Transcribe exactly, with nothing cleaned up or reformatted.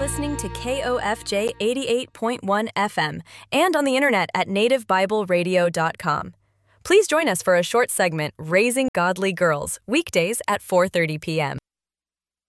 listening to K O F J eighty-eight point one F M and on the internet at native bible radio dot com. Please join us for a short segment, Raising Godly Girls, weekdays at four thirty p.m.